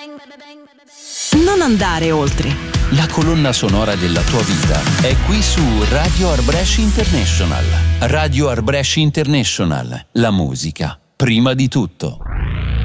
Non andare oltre. La colonna sonora della tua vita è qui su Radio Arbresh International. Radio Arbresh International, la musica prima di tutto.